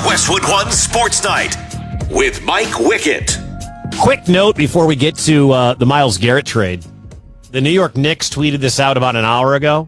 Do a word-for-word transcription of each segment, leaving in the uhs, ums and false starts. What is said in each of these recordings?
Westwood One Sports Night with Mike Wickett. Quick note before we get to uh, the Myles Garrett trade. The New York Knicks tweeted this out about an hour ago.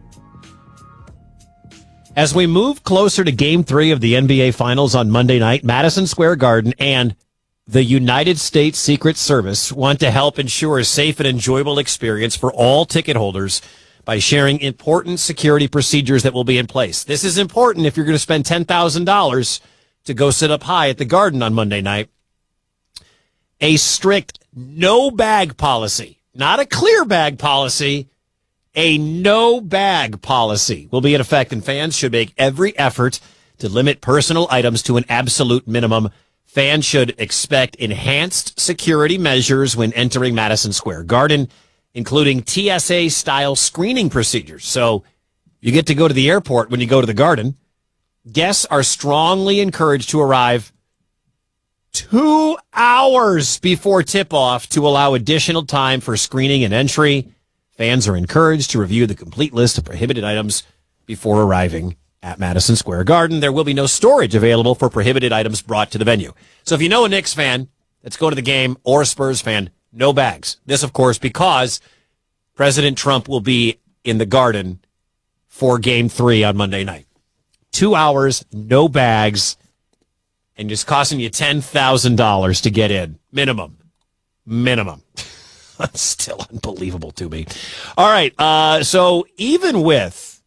As we move closer to Game three of the N B A Finals on Monday night, Madison Square Garden and the United States Secret Service want to help ensure a safe and enjoyable experience for all ticket holders by sharing important security procedures that will be in place. This is important if you're going to spend ten thousand dollars to go sit up high at the Garden on Monday night. A strict no bag policy, not a clear bag policy, a no bag policy will be in effect, and fans should make every effort to limit personal items to an absolute minimum. Fans should expect enhanced security measures when entering Madison Square Garden, including T S A-style screening procedures. So you get to go to the airport when you go to the Garden. Guests are strongly encouraged to arrive two hours before tip-off to allow additional time for screening and entry. Fans are encouraged to review the complete list of prohibited items before arriving at Madison Square Garden. There will be no storage available for prohibited items brought to the venue. So if you know a Knicks fan that's going to the game or a Spurs fan, no bags. This, of course, because President Trump will be in the Garden for Game three on Monday night. Two hours, no bags, and just costing you ten thousand dollars to get in. Minimum. Minimum. That's still unbelievable to me. All right, uh, so even with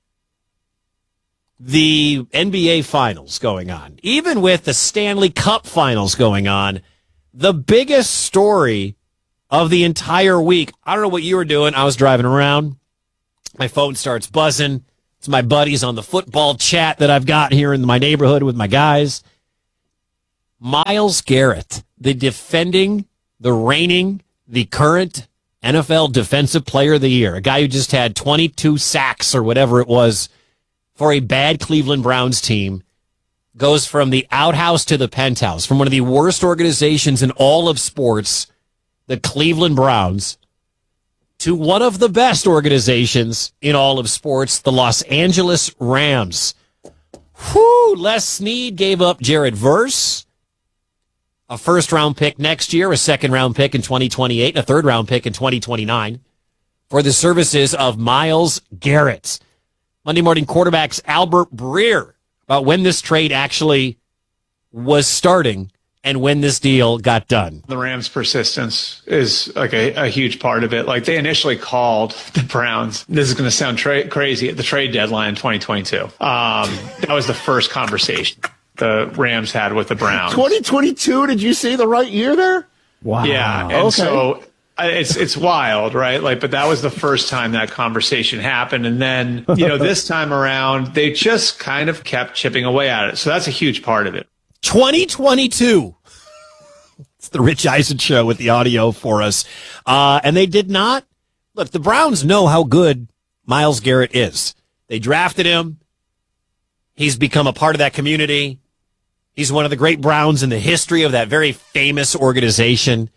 the N B A Finals going on, even with the Stanley Cup Finals going on, the biggest story of the entire week, I don't know what you were doing. I was driving around. My phone starts buzzing. It's my buddies on the football chat that I've got here in my neighborhood with my guys. Myles Garrett, the defending, the reigning, the current N F L Defensive Player of the Year, a guy who just had twenty-two sacks or whatever it was for a bad Cleveland Browns team, goes from the outhouse to the penthouse, from one of the worst organizations in all of sports, the Cleveland Browns, to one of the best organizations in all of sports, the Los Angeles Rams. Whew, Les Snead gave up Jared Verse, a first-round pick next year, a second-round pick in twenty twenty-eight, and a third-round pick in twenty twenty-nine for the services of Myles Garrett. Monday Morning Quarterback's Albert Breer about when this trade actually was starting and when this deal got done. The Rams' persistence is like a, a huge part of it. Like, they initially called the Browns. This is going to sound tra- crazy at the trade deadline in twenty twenty-two. Um, that was the first conversation the Rams had with the Browns. twenty twenty-two, did you say the right year there? Wow. Yeah, and okay. so it's it's wild, right? Like, but that was the first time that conversation happened, and then, you know, this time around, they just kind of kept chipping away at it. So that's a huge part of it. twenty twenty-two. It's the Rich Eisen show with the audio for us. Uh, and they did not. Look, the Browns know how good Myles Garrett is. They drafted him. He's become a part of that community. He's one of the great Browns in the history of that very famous organization.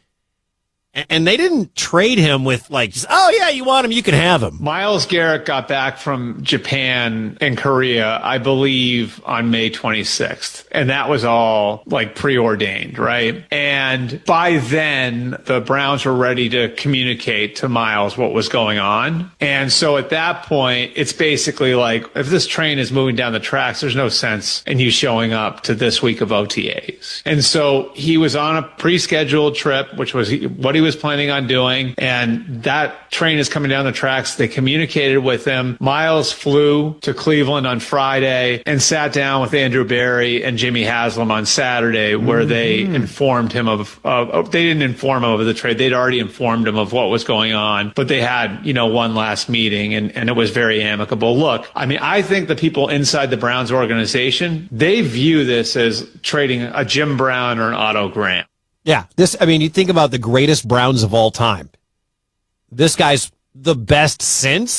And they didn't trade him with, like, oh, yeah, you want him, you can have him. Myles Garrett got back from Japan and Korea, I believe, on May twenty-sixth. And that was all, like, preordained, right? And by then, the Browns were ready to communicate to Myles what was going on. And so at that point, it's basically like, if this train is moving down the tracks, there's no sense in you showing up to this week of O T As. And so he was on a pre-scheduled trip, which was what he was planning on doing, and that train is coming down the tracks. They communicated with him. Myles flew to Cleveland on Friday and sat down with Andrew Berry and Jimmy Haslam on Saturday, where mm-hmm. they informed him of, of, they didn't inform him of the trade. They'd already informed him of what was going on, but they had, you know, one last meeting, and, and it was very amicable. Look, I mean, I think the people inside the Browns organization, they view this as trading a Jim Brown or an Otto Graham. Yeah, this, I mean, you think about the greatest Browns of all time. This guy's the best since,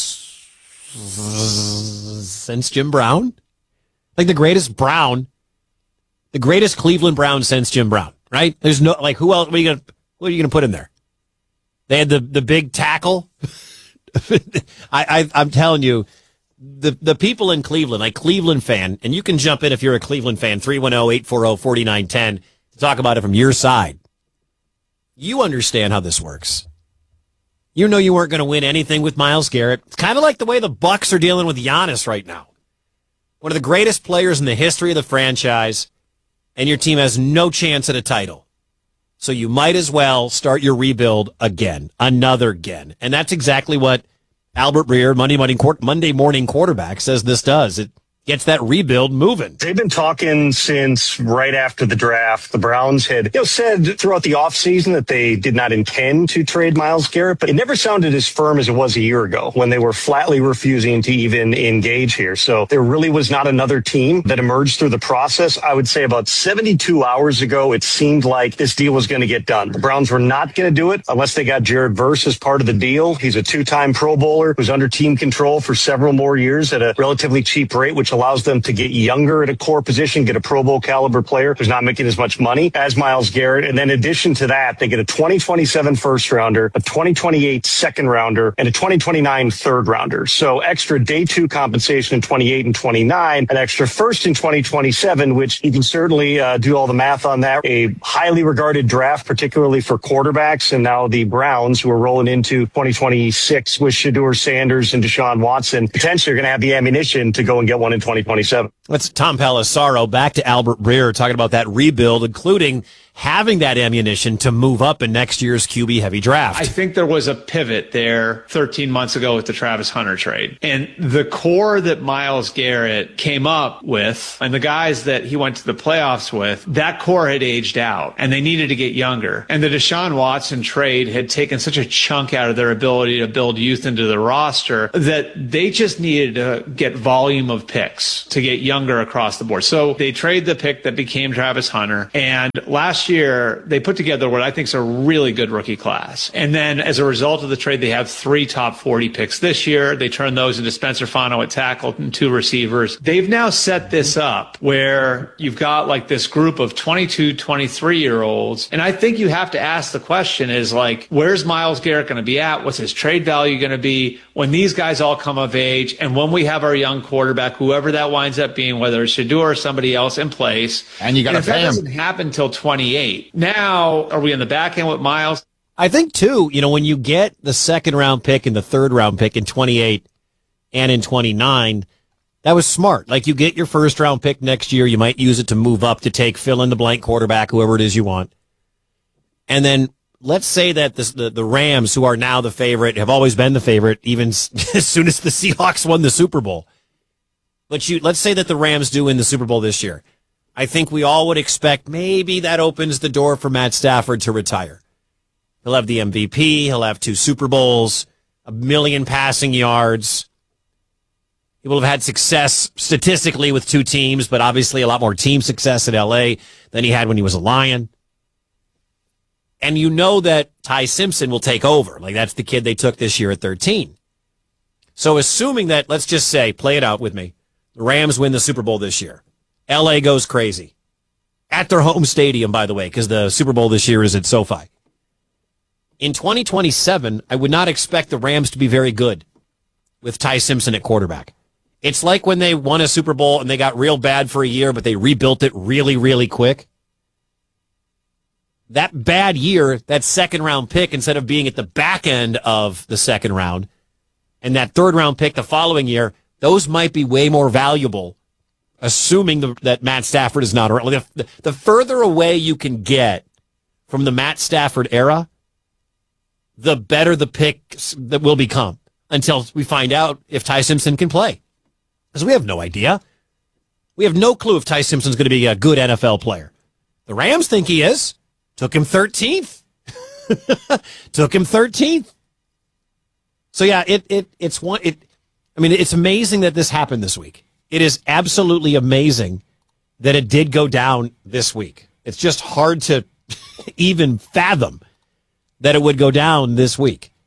since Jim Brown. Like the greatest Brown, the greatest Cleveland Brown since Jim Brown, right? There's no, like, who else, what are you gonna, what are you gonna put in there? They had the, the big tackle. I, I, I'm telling you, the the people in Cleveland, like Cleveland fan, and you can jump in if you're a Cleveland fan, three one zero, eight four zero, four nine one zero to talk about it from your side. You understand how this works. You know you weren't going to win anything with Myles Garrett. It's kind of like the way the Bucks are dealing with Giannis right now. One of the greatest players in the history of the franchise, and your team has no chance at a title. So you might as well start your rebuild again, another again. And that's exactly what Albert Breer, Monday morning, Monday morning quarterback, says this does. It gets that rebuild moving. They've been talking since right after the draft. The Browns had you know, said throughout the offseason that they did not intend to trade Myles Garrett, but it never sounded as firm as it was a year ago when they were flatly refusing to even engage here. So there really was not another team that emerged through the process. I would say about seventy-two hours ago, it seemed like this deal was going to get done. The Browns were not going to do it unless they got Jared Verse as part of the deal. He's a two-time Pro Bowler who's under team control for several more years at a relatively cheap rate, which allows them to get younger at a core position, get a Pro Bowl caliber player who's not making as much money as Myles Garrett. And then in addition to that, they get a twenty twenty-seven first rounder, a twenty twenty-eight second rounder, and a twenty twenty-nine third rounder. So extra day two compensation in twenty-eight and twenty-nine, an extra first in twenty twenty-seven, which you can certainly uh, do all the math on that. A highly regarded draft, particularly for quarterbacks. And now the Browns, who are rolling into twenty twenty-six with Shedeur Sanders and Deshaun Watson, potentially are going to have the ammunition to go and get one in twenty twenty-seven. That's Tom Pelissaro. Back to Albert Breer talking about that rebuild, including having that ammunition to move up in next year's Q B heavy draft. I think there was a pivot there thirteen months ago with the Travis Hunter trade. And the core that Myles Garrett came up with and the guys that he went to the playoffs with, that core had aged out and they needed to get younger. And the Deshaun Watson trade had taken such a chunk out of their ability to build youth into the roster that they just needed to get volume of picks to get younger across the board. So they trade the pick that became Travis Hunter. And last year, they put together what I think is a really good rookie class. And then as a result of the trade, they have three top forty picks this year. They turn those into Spencer Fano at tackle and two receivers. They've now set this up where you've got like this group of twenty-two, twenty-three year olds. And I think you have to ask the question is like, where's Myles Garrett going to be at? What's his trade value going to be when these guys all come of age? And when we have our young quarterback, whoever that winds up being, whether it's Shedeur or somebody else in place. And you got to pay him. If that doesn't happen until twenty-eight. Now, are we in the back end with Myles? I think, too, you know, when you get the second round pick and the third round pick in twenty-eight and in twenty-nine, that was smart. Like, you get your first round pick next year. You might use it to move up to take fill in the blank quarterback, whoever it is you want. And then let's say that this, the, the Rams, who are now the favorite, have always been the favorite, even as soon as the Seahawks won the Super Bowl. But you, let's say that the Rams do win the Super Bowl this year. I think we all would expect maybe that opens the door for Matt Stafford to retire. He'll have the M V P. He'll have two Super Bowls, a million passing yards. He will have had success statistically with two teams, but obviously a lot more team success in L A than he had when he was a Lion. And you know that Ty Simpson will take over. Like, that's the kid they took this year at thirteen. So assuming that, let's just say, play it out with me, the Rams win the Super Bowl this year. L A goes crazy. At their home stadium, by the way, because the Super Bowl this year is at SoFi. In twenty twenty-seven, I would not expect the Rams to be very good with Ty Simpson at quarterback. It's like when they won a Super Bowl and they got real bad for a year, but they rebuilt it really, really quick. That bad year, that second round pick, instead of being at the back end of the second round, and that third round pick the following year, those might be way more valuable, assuming the, that Matt Stafford is not around. The, the further away you can get from the Matt Stafford era, the better the picks that will become until we find out if Ty Simpson can play. Because we have no idea. We have no clue if Ty Simpson's going to be a good N F L player. The Rams think he is. Took him thirteenth. Took him thirteenth. So yeah, it it it's one it I mean, it's amazing that this happened this week. It is absolutely amazing that it did go down this week. It's just hard to even fathom that it would go down this week.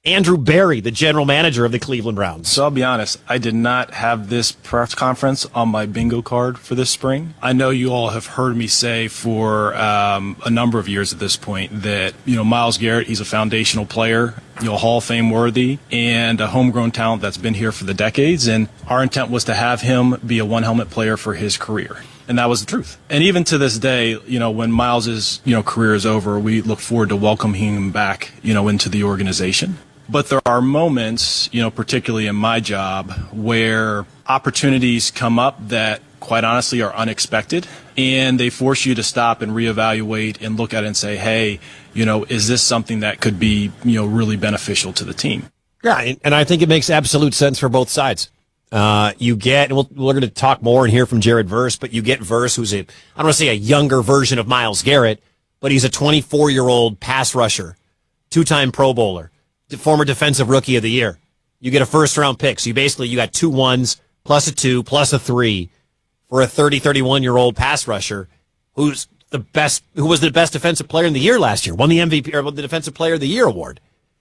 Andrew Berry, the general manager of the Cleveland Browns. So I'll be honest, I did not have this press conference on my bingo card for this spring. I know you all have heard me say for um, a number of years at this point that, you know, Myles Garrett, he's a foundational player, you know, Hall of Fame worthy, and a homegrown talent that's been here for the decades. And our intent was to have him be a one-helmet player for his career. And that was the truth. And even to this day, you know, when Myles's, you know, career is over, we look forward to welcoming him back, you know, into the organization. But there are moments, you know, particularly in my job, where opportunities come up that, quite honestly, are unexpected, and they force you to stop and reevaluate and look at it and say, hey, you know, is this something that could be, you know, really beneficial to the team? Yeah, and I think it makes absolute sense for both sides. Uh, you get, and we'll, we're going to talk more and hear from Jared Verse, but you get Verse, who's a, I don't want to say a younger version of Myles Garrett, but he's a twenty-four-year-old pass rusher, two-time Pro Bowler, former Defensive Rookie of the Year. You get a first-round pick, so you basically, you got two ones, plus a two, plus a three, for a thirty, thirty-one-year-old pass rusher who's the best, who was the best defensive player in the year last year, won the M V P, or the Defensive Player of the Year award.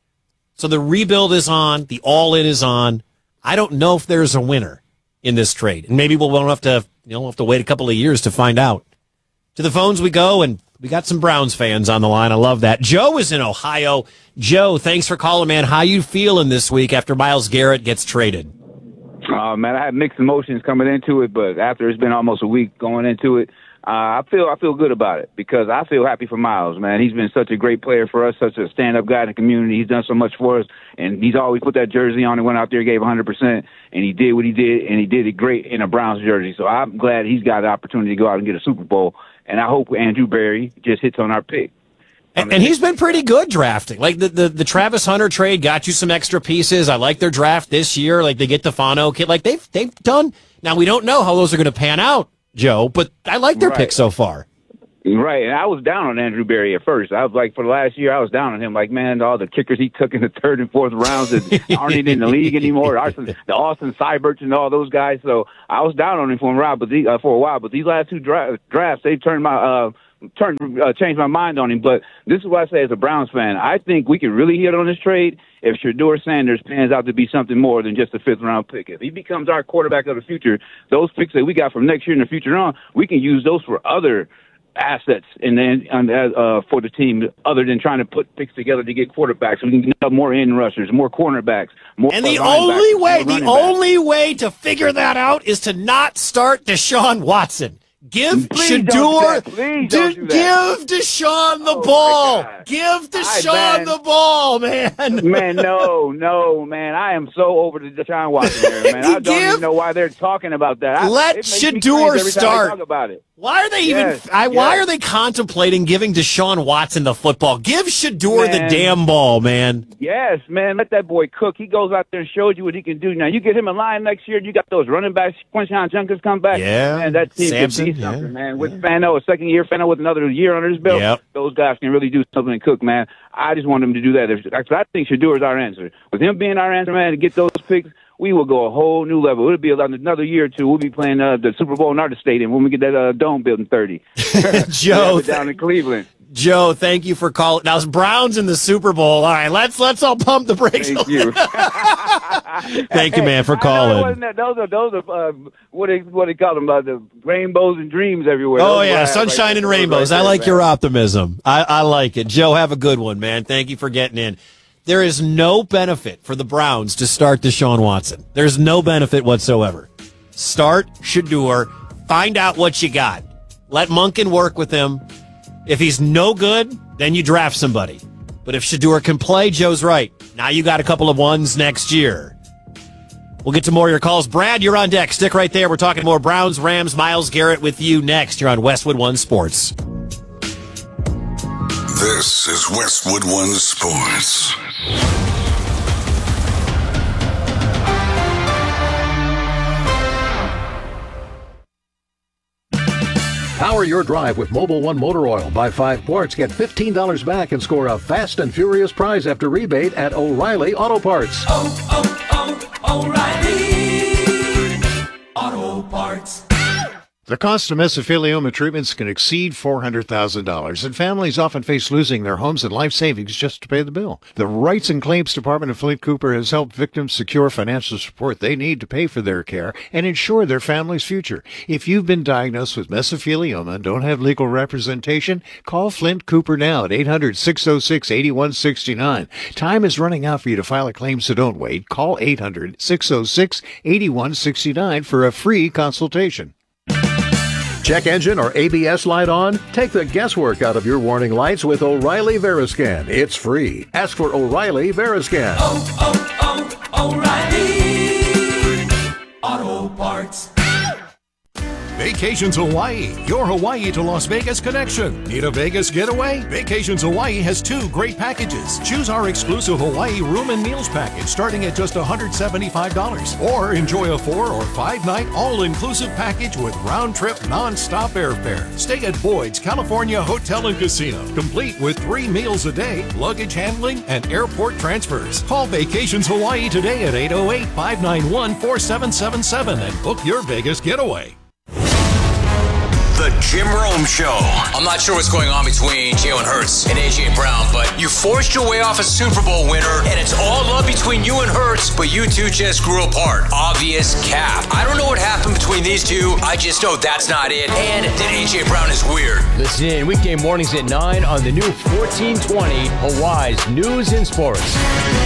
So the rebuild is on, the all-in is on. I don't know if there's a winner in this trade, and maybe we'll won't have to, you know, we'll have to wait a couple of years to find out. To the phones we go, and we got some Browns fans on the line. I love that. Joe is in Ohio. Joe, thanks for calling, man. How you feeling this week after Myles Garrett gets traded? Uh, man, I had mixed emotions coming into it, but after it's been almost a week going into it, uh, I feel I feel good about it because I feel happy for Myles, man. He's been such a great player for us, such a stand-up guy in the community. He's done so much for us, and he's always put that jersey on and went out there, gave one hundred percent, and he did what he did, and he did it great in a Browns jersey. So I'm glad he's got the opportunity to go out and get a Super Bowl, and I hope Andrew Berry just hits on our pick. And, and he's been pretty good drafting. Like the, the, the Travis Hunter trade got you some extra pieces. I like their draft this year. Like they get the Fano kid. Like they've they've done. Now we don't know how those are going to pan out, Joe. But I like their Right. pick so far. Right, and I was down on Andrew Berry at first. I was like, for the last year, I was down on him. Like, man, all the kickers he took in the third and fourth rounds that aren't even in the league anymore. Austin, the Austin Seiberts and all those guys. So I was down on him for a while, but the, uh, for a while. But these last two dra- drafts, they've turned my uh, turned uh, changed my mind on him. But this is what I say as a Browns fan. I think we can really hit on this trade if Shedeur Sanders pans out to be something more than just a fifth round pick. If he becomes our quarterback of the future, those picks that we got from next year and the future on, we can use those for other assets and then uh, for the team other than trying to put picks together to get quarterbacks. We can get more in rushers, more cornerbacks, more And the only way, the only way to figure that out is to not start Deshaun Watson. Give Please Shedeur, don't do that. Please don't do that. give Deshaun the Oh, my ball. God. Give I- Deshaun man. the ball, man. Man, no, no, man. I am so over the Deshaun Watson era, man. I don't Give- even know why they're talking about that. I, Let it makes me Shedeur cringe every time they start. talk about it. Why are they even? Yes, I, why yes. are they contemplating giving Deshaun Watson the football? Give Shedeur the Man. damn ball, man. Yes, man. Let that boy cook. He goes out there and shows you what he can do. Now, you get him a line next year, you got those running backs, Quinshon Junkers come back. Yeah. Man, that team Sampson, can be something, yeah. man. With Fano, a second year, Fano with another year under his belt, Yep. those guys can really do something and cook, man. I just want him to do that. If, I think Shedeur is our answer. With him being our answer, man, to get those picks, we will go a whole new level. It'll be another year or two. We'll be playing uh, the Super Bowl in our stadium when we get that uh, dome built in thirty. Joe, Yeah, down in Cleveland. Joe, thank you for calling. Now, it's Browns in the Super Bowl. All right, let's let's all pump the brakes. Thank you. Thank you, man, for I know it calling. wasn't that. Those are those are uh, what they what they call them uh, the rainbows and dreams everywhere. Oh, Those yeah, are sunshine right and there, rainbows. right I there, like man. your optimism. I, I like it. Joe, have a good one, man. Thank you for getting in. There is no benefit for the Browns to start Deshaun Watson. There's no benefit whatsoever. Start Shedeur. Find out what you got. Let Monken work with him. If he's no good, then you draft somebody. But if Shedeur can play, Joe's right. Now you got a couple of ones next year. We'll get to more of your calls. Brad, you're on deck. Stick right there. We're talking more Browns, Rams, Myles Garrett with you next. You're on Westwood One Sports. This is Westwood One Sports. Power your drive with Mobil One Motor Oil. Buy five quarts, get fifteen dollars back, and score a fast and furious prize after rebate at O'Reilly Auto Parts. Oh, oh, oh, O'Reilly Auto Parts. The cost of mesothelioma treatments can exceed four hundred thousand dollars, and families often face losing their homes and life savings just to pay the bill. The Rights and Claims Department of Flint Cooper has helped victims secure financial support they need to pay for their care and ensure their family's future. If you've been diagnosed with mesothelioma and don't have legal representation, call Flint Cooper now at eight hundred, six oh six, eight one six nine. Time is running out for you to file a claim, so don't wait. Call eight hundred, six oh six, eight one six nine for a free consultation. Check engine or A B S light on? Take the guesswork out of your warning lights with O'Reilly Veriscan. It's free. Ask for O'Reilly Veriscan. Oh, oh, oh, O'Reilly Auto Parts. Vacations Hawaii, your Hawaii to Las Vegas connection. Need a Vegas getaway? Vacations Hawaii has two great packages. Choose our exclusive Hawaii room and meals package starting at just one hundred seventy-five dollars. Or enjoy a four or five night all-inclusive package with round-trip non-stop airfare. Stay at Boyd's California Hotel and Casino, complete with three meals a day, luggage handling, and airport transfers. Call Vacations Hawaii today at eight oh eight, five nine one, four seven seven seven and book your Vegas getaway. The Jim Rome Show. I'm not sure what's going on between Jalen Hurts and A J Brown, but you forced your way off a Super Bowl winner, and it's all love between you and Hurts, but you two just grew apart. Obvious cap. I don't know what happened between these two. I just know that's not it. And that A J Brown is weird. Listen in weekday mornings at nine on the new fourteen twenty Hawaii's News and Sports.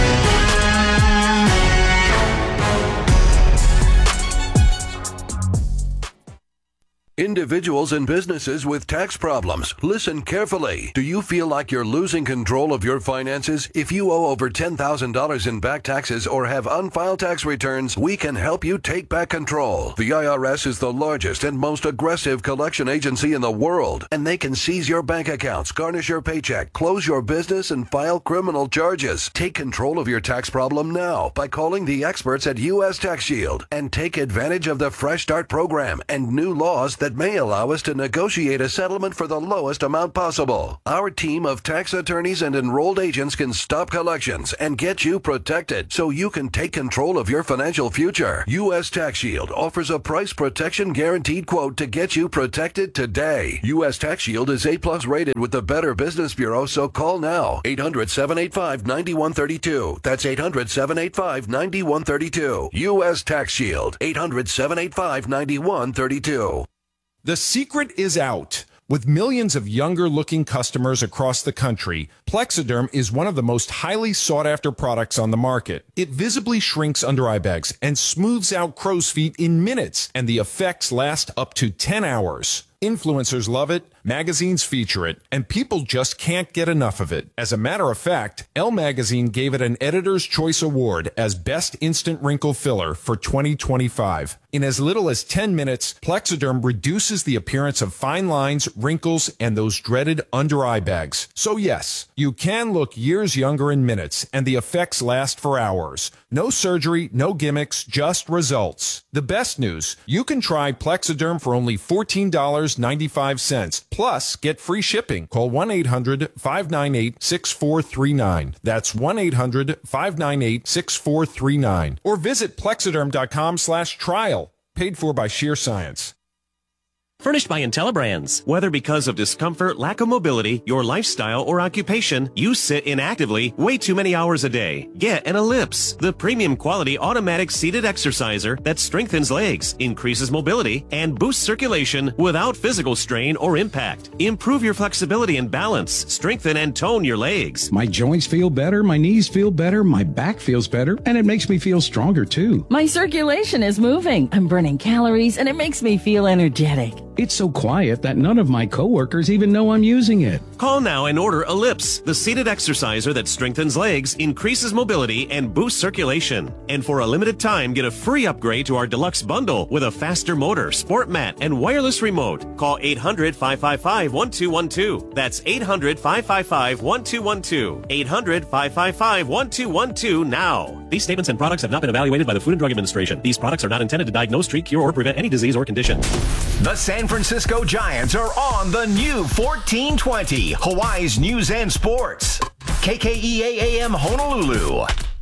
Individuals and businesses with tax problems, listen carefully. Do you feel like you're losing control of your finances? If you owe over ten thousand dollars in back taxes or have unfiled tax returns, we can help you take back control. The I R S is the largest and most aggressive collection agency in the world, and they can seize your bank accounts, garnish your paycheck, close your business, and file criminal charges. Take control of your tax problem now by calling the experts at U S Tax Shield and take advantage of the Fresh Start program and new laws that may allow us to negotiate a settlement for the lowest amount possible. Our team of tax attorneys and enrolled agents can stop collections and get you protected so you can take control of your financial future. U S Tax Shield offers a price protection guaranteed quote to get you protected today. U S Tax Shield is A plus rated with the Better Business Bureau, so call now. eight hundred, seven eight five, nine one three two. That's eight hundred, seven eight five, nine one three two. U S Tax Shield. eight hundred, seven eight five, nine one three two. The secret is out. With millions of younger-looking customers across the country, Plexiderm is one of the most highly sought-after products on the market. It visibly shrinks under-eye bags and smooths out crow's feet in minutes, and the effects last up to ten hours. Influencers love it, magazines feature it, and people just can't get enough of it. As a matter of fact, Elle Magazine gave it an Editor's Choice Award as Best Instant Wrinkle Filler for twenty twenty-five. In as little as ten minutes, Plexiderm reduces the appearance of fine lines, wrinkles, and those dreaded under-eye bags. So yes, you can look years younger in minutes, and the effects last for hours. No surgery, no gimmicks, just results. The best news, you can try Plexiderm for only fourteen dollars and ninety-five cents. Plus, get free shipping. Call one eight hundred, five nine eight, six four three nine. That's one eight hundred, five nine eight, six four three nine. Or visit plexiderm.com slash trial. Paid for by Sheer Science. Furnished by IntelliBrands. Whether because of discomfort, lack of mobility, your lifestyle, or occupation, you sit inactively way too many hours a day. Get an Ellipse, the premium quality automatic seated exerciser that strengthens legs, increases mobility, and boosts circulation without physical strain or impact. Improve your flexibility and balance, strengthen and tone your legs. My joints feel better, my knees feel better, my back feels better, and it makes me feel stronger too. My circulation is moving. I'm burning calories, and it makes me feel energetic. It's so quiet that none of my coworkers even know I'm using it. Call now and order Ellipse, the seated exerciser that strengthens legs, increases mobility, and boosts circulation. And for a limited time, get a free upgrade to our deluxe bundle with a faster motor, sport mat, and wireless remote. Call eight hundred, five five five, one two one two. That's eight hundred, five five five, one two one two. eight hundred, five five five, one two one two now. These statements and products have not been evaluated by the Food and Drug Administration. These products are not intended to diagnose, treat, cure, or prevent any disease or condition. The San Francisco Giants are on the new fourteen twenty Hawaii's News and Sports. K K E A A M Honolulu.